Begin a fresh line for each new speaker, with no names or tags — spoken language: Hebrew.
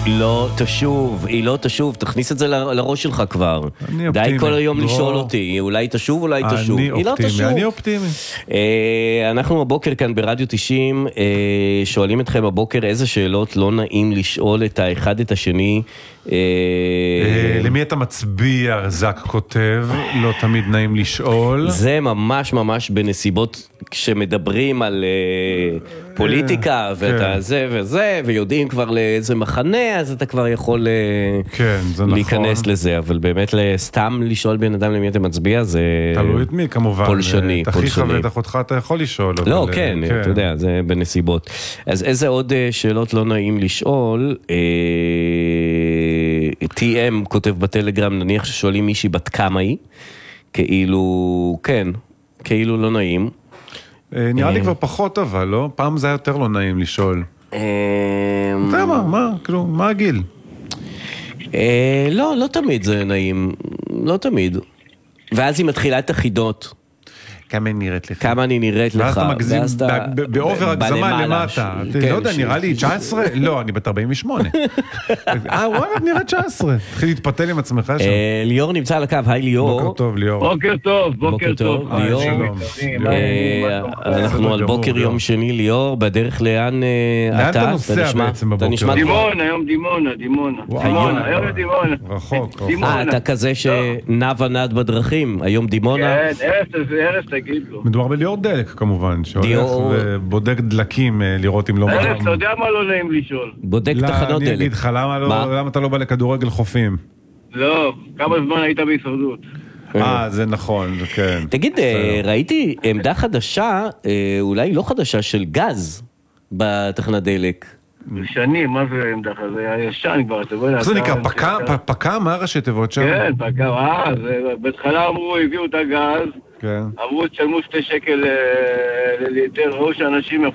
לא תשוב, היא לא תשוב, תכניס את זה לראש שלך כבר. די כל היום לשאול אותי, אולי תשוב, אולי תשוב. היא לא תשוב.
אני אופטימי.
אנחנו הבוקר כאן ברדיו 90, שואלים אתכם הבוקר איזה שאלות לא נעים לשאול את האחד את השני.
למי אתה מצביע, זק כותב, לא תמיד נעים לשאול.
זה ממש ממש בנסיבות כשמדברים על פוליטיקה ואתה זה וזה, ויודעים כבר לאיזה מחנה, אז אתה כבר יכול להיכנס לזה, אבל באמת סתם לשאול בן אדם למי אתה מצביע, זה
תלוי את מי כמובן.
פולשני.
את אחיך ואת אחותך אתה יכול לשאול.
לא, כן, אתה יודע, זה בנסיבות. אז איזה עוד שאלות לא נעים לשאול? TM כותב בטלגרם, נניח ששואלים מישהי בת כמה היא, כאילו, כן, כאילו לא נעים.
נראה לי כבר פחות אבל, לא? פעם זה היה יותר לא נעים לשאול. אתה יודע מה? כאילו, מה הגיל?
לא, לא תמיד זה נעים, לא תמיד. ואז היא מתחילה את החידות.
כמה היא נראית לך?
כמה אני נראית לך.
ואז אתה מגזים באובר הגזמה למטה. לא יודע, נראה לי 19? לא, אני בת 48. וואלה, נראה 19. תתחיל להתפתל עם עצמך שם.
ליאור נמצא על הקו, היי ליאור.
בוקר טוב, ליאור.
בוקר טוב.
ליאור. אנחנו על בוקר יום שני, ליאור, בדרך לאן אתה?
לאן אתה נוסע בעצם בבוקר?
דימונה, היום דימונה. היום דימונה.
רחוק.
אתה כזה שנע נד בדרכים, היום דימונה?
כן, ארץ תגיד לו.
מדובר בליאור דלק כמובן, שהולך ובודק דלקים לראות אם לא...
ארץ, אתה יודע מה לא נעים לשאול?
בודק תחנות דלק.
אני אגיד לך, למה אתה לא בא לכדורגל חופים?
לא, כמה זמן היית בהישרדות?
זה נכון, כן.
תגיד, ראיתי עמדה חדשה, אולי לא חדשה, של גז בתחנת דלק.
שנים, מה זה עמדה? זה הישן כבר, אתה רואה...
זה נקרא פקה? מה ראשי תיבות שם?
כן, פקה, בהתחלה אמרו, הביאו את הגז, אמרו, תשלמו 2 שקל לליטר, ראו שאנשים